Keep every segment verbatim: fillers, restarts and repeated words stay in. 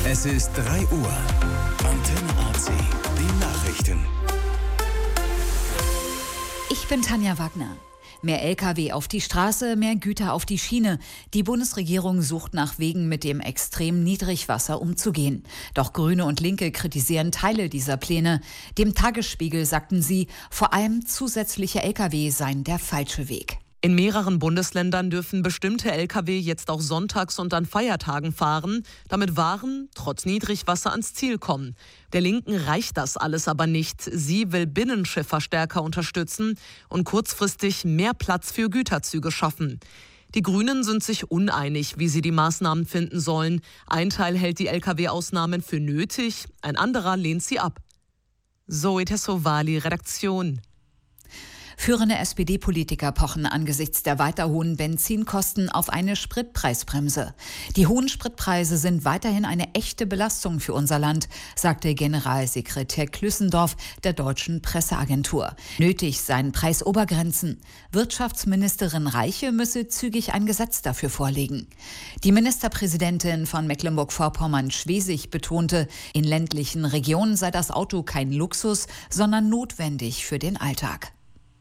Es ist drei Uhr. Antenne A C, die Nachrichten. Ich bin Tanja Wagner. Mehr L K W auf die Straße, mehr Güter auf die Schiene. Die Bundesregierung sucht nach Wegen, mit dem extremen Niedrigwasser umzugehen. Doch Grüne und Linke kritisieren Teile dieser Pläne. Dem Tagesspiegel sagten sie, vor allem zusätzliche L K W seien der falsche Weg. In mehreren Bundesländern dürfen bestimmte L K W jetzt auch sonntags und an Feiertagen fahren, damit Waren trotz Niedrigwasser ans Ziel kommen. Der Linken reicht das alles aber nicht. Sie will Binnenschiffer stärker unterstützen und kurzfristig mehr Platz für Güterzüge schaffen. Die Grünen sind sich uneinig, wie sie die Maßnahmen finden sollen. Ein Teil hält die L K W-Ausnahmen für nötig, ein anderer lehnt sie ab. Zoe Tessovali, Redaktion. Führende S P D-Politiker pochen angesichts der weiter hohen Benzinkosten auf eine Spritpreisbremse. Die hohen Spritpreise sind weiterhin eine echte Belastung für unser Land, sagte Generalsekretär Klüssendorf der Deutschen Presseagentur. Nötig seien Preisobergrenzen. Wirtschaftsministerin Reiche müsse zügig ein Gesetz dafür vorlegen. Die Ministerpräsidentin von Mecklenburg-Vorpommern-Schwesig betonte, in ländlichen Regionen sei das Auto kein Luxus, sondern notwendig für den Alltag.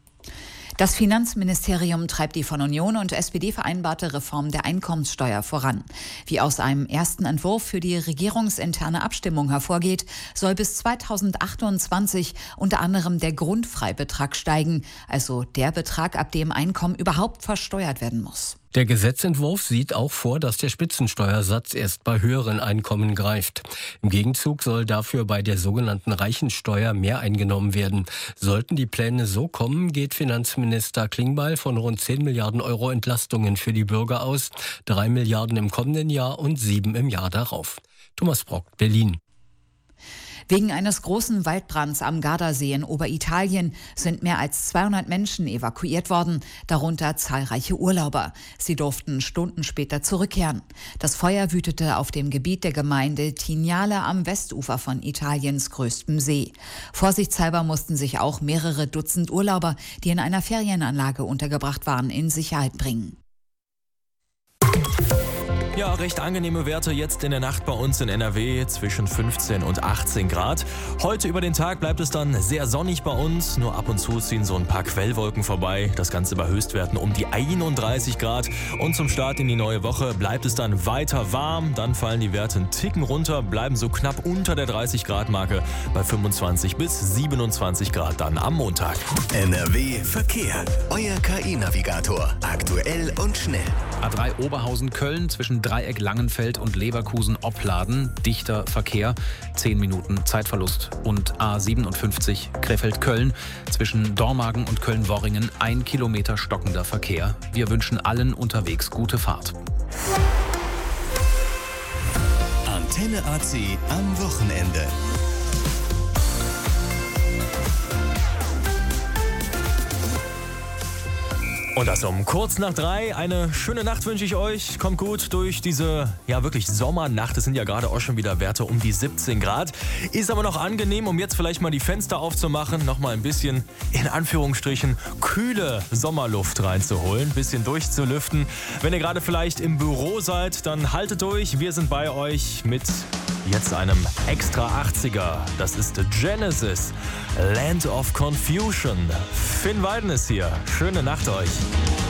Das Finanzministerium treibt die von Union und S P D vereinbarte Reform der Einkommenssteuer voran. Wie aus einem ersten Entwurf für die regierungsinterne Abstimmung hervorgeht, soll bis zweitausendachtundzwanzig unter anderem der Grundfreibetrag steigen, also der Betrag, ab dem Einkommen überhaupt versteuert werden muss. Der Gesetzentwurf sieht auch vor, dass der Spitzensteuersatz erst bei höheren Einkommen greift. Im Gegenzug soll dafür bei der sogenannten Reichensteuer mehr eingenommen werden. Sollten die Pläne so kommen, geht Finanzminister Klingbeil von rund zehn Milliarden Euro Entlastungen für die Bürger aus, drei Milliarden im kommenden Jahr und sieben im Jahr darauf. Thomas Brock, Berlin. Wegen eines großen Waldbrands am Gardasee in Oberitalien sind mehr als zweihundert Menschen evakuiert worden, darunter zahlreiche Urlauber. Sie durften Stunden später zurückkehren. Das Feuer wütete auf dem Gebiet der Gemeinde Tignale am Westufer von Italiens größtem See. Vorsichtshalber mussten sich auch mehrere Dutzend Urlauber, die in einer Ferienanlage untergebracht waren, in Sicherheit bringen. Ja, recht angenehme Werte jetzt in der Nacht bei uns in N R W, zwischen fünfzehn und achtzehn Grad. Heute über den Tag bleibt es dann sehr sonnig bei uns, nur ab und zu ziehen so ein paar Quellwolken vorbei. Das Ganze bei Höchstwerten um die einunddreißig Grad. Und zum Start in die neue Woche bleibt es dann weiter warm. Dann fallen die Werte einen Ticken runter, bleiben so knapp unter der dreißig Grad Marke bei fünfundzwanzig bis siebenundzwanzig Grad dann am Montag. N R W Verkehr, euer K I-Navigator, aktuell und schnell. A drei Oberhausen-Köln zwischen Dreieck Langenfeld und Leverkusen-Opladen, dichter Verkehr, zehn Minuten Zeitverlust. Und A siebenundfünfzig Krefeld-Köln zwischen Dormagen und Köln-Worringen, ein Kilometer stockender Verkehr. Wir wünschen allen unterwegs gute Fahrt. Antenne A C am Wochenende. Und das um kurz nach drei. Eine schöne Nacht wünsche ich euch. Kommt gut durch diese, ja wirklich Sommernacht. Es sind ja gerade auch schon wieder Werte um die siebzehn Grad. Ist aber noch angenehm, um jetzt vielleicht mal die Fenster aufzumachen. Noch mal ein bisschen, in Anführungsstrichen, kühle Sommerluft reinzuholen. Ein bisschen durchzulüften. Wenn ihr gerade vielleicht im Büro seid, dann haltet durch. Wir sind bei euch mit jetzt einem extra achtziger. Das ist Genesis, Land of Confusion. Finn Weiden ist hier. Schöne Nacht euch.